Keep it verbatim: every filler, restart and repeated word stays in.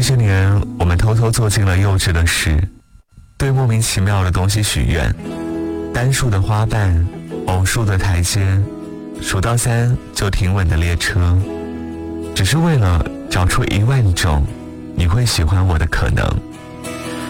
些年，我们偷偷做尽了幼稚的事，对莫名其妙的东西许愿，单数的花瓣，偶数的台阶，数到三就停稳的列车，只是为了找出一万种你会喜欢我的可能。